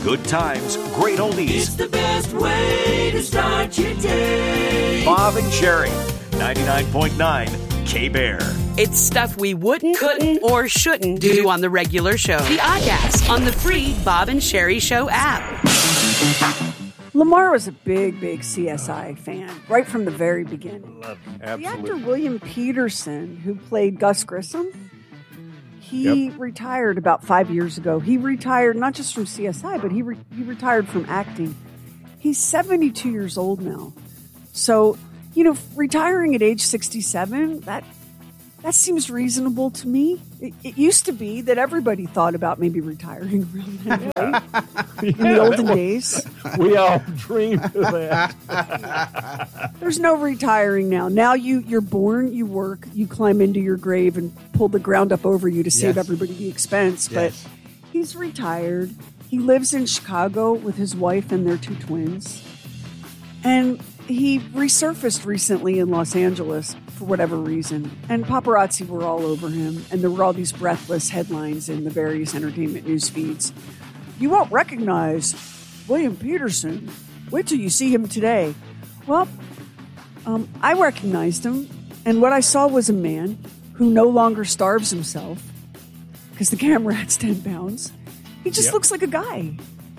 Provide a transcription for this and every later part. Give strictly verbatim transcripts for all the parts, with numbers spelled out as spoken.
Good times, great oldies. It's the best way to start your day. Bob and Sherry, ninety-nine point nine K-Bear. It's stuff we wouldn't, couldn't, or shouldn't do on the regular show. The Oddcast on the free Bob and Sherry Show app. Lamar was a big, big C S I fan right from the very beginning. Love it. The actor William Peterson, who played Gus Grissom, he yep. retired about five years ago. He retired not just from C S I, but he re- he retired from acting. He's seventy-two years old now. So, you know, retiring at age sixty-seven, that that seems reasonable to me. It, it used to be that everybody thought about maybe retiring around that, right? Yeah, in the olden days. We all dreamed of that. There's no retiring now. Now you, you're born, you work, you climb into your grave and pull the ground up over you to save yes. everybody the expense. Yes. But he's retired. He lives in Chicago with his wife and their two twins. And he resurfaced recently in Los Angeles for whatever reason. And paparazzi were all over him. And there were all these breathless headlines in the various entertainment news feeds. You won't recognize William Peterson. Wait till you see him today. Well, um, I recognized him. And what I saw was a man who no longer starves himself because the camera has ten pounds. He just yep. looks like a guy.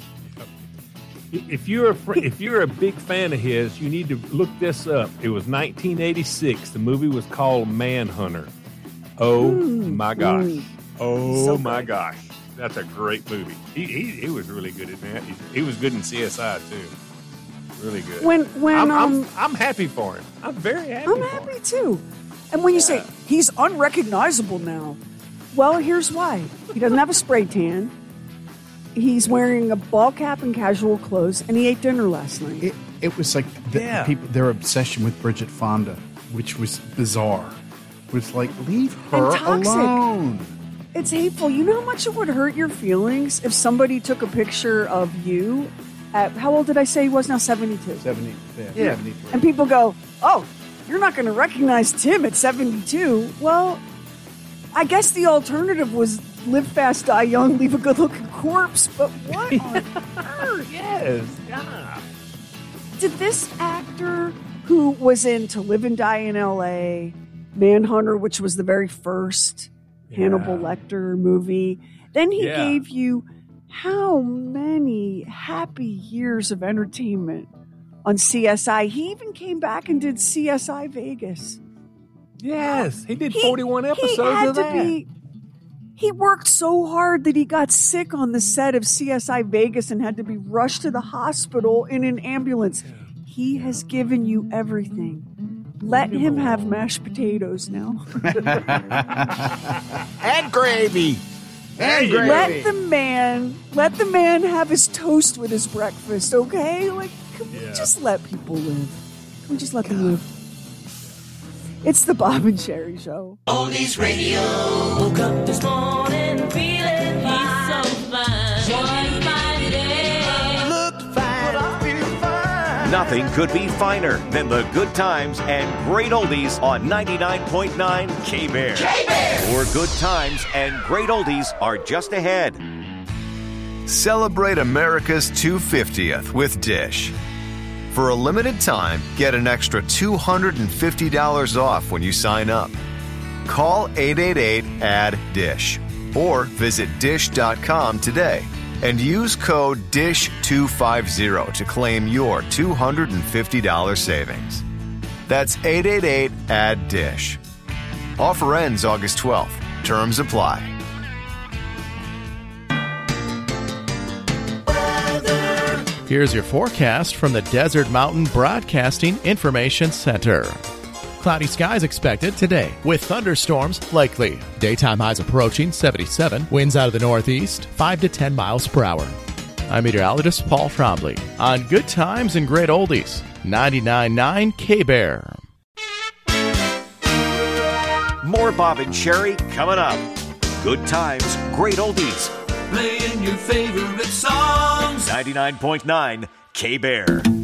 If you're a, if you're a big fan of his, you need to look this up. It was nineteen eighty-six. The movie was called Manhunter. Oh mm, my gosh! Mm. Oh so my gosh! That's a great movie. He, he he was really good in that. He, he was good in C S I too. Really good. When when I'm, um, I'm, I'm happy for him. I'm very happy. I'm for happy him. too. And when you yeah. say he's unrecognizable now, well, here's why. He doesn't have a spray tan. He's wearing a ball cap and casual clothes, and he ate dinner last night. It, it was like the, yeah. the people, their obsession with Bridget Fonda, which was bizarre. It was like, leave her alone. It's hateful. You know how much it would hurt your feelings if somebody took a picture of you at, how old did I say he was now? seventy-two. seventy, yeah, yeah. seventy-three. And people go, oh, you're not going to recognize Tim at seventy-two. Well, I guess the alternative was live fast, die young, leave a good-looking corpse. But what on earth? Yes, yeah. Did this actor who was in To Live and Die in L A, Manhunter, which was the very first yeah. Hannibal Lecter movie, then he yeah. gave you how many happy years of entertainment on C S I? He even came back and did C S I Vegas. Yes, he did he, forty-one episodes he had of to that. Be, he worked so hard that he got sick on the set of C S I Vegas and had to be rushed to the hospital in an ambulance. He has given you everything. Let him have mashed potatoes now. And gravy. And gravy. Let the man, let the man have his toast with his breakfast, okay? Like, can we yeah. just let people live? Can we just let God. them live? It's the Bob and Sherry Show. Oldies Radio. Woke up this morning feeling fine. He's so fine. One fine day. Look fine. I feel fine. Nothing could be finer than the good times and great oldies on ninety-nine point nine K-Bear. K-Bear. More good times and great oldies are just ahead. Celebrate America's two hundred fiftieth with Dish. For a limited time, get an extra two hundred fifty dollars off when you sign up. Call eight eight eight, A D D I S H or visit dish dot com today and use code D I S H two fifty to claim your two hundred fifty dollars savings. That's eight eight eight, A D D I S H. Offer ends August twelfth. Terms apply. Here's your forecast from the Desert Mountain Broadcasting Information Center. Cloudy skies expected today with thunderstorms likely. Daytime highs approaching seventy-seven. Winds out of the northeast, five to ten miles per hour. I'm meteorologist Paul Trombley on Good Times and Great Oldies, ninety-nine point nine K-Bear. More Bob and Sherry coming up. Good times, great oldies. Playing your favorite songs. ninety-nine point nine K-Bear.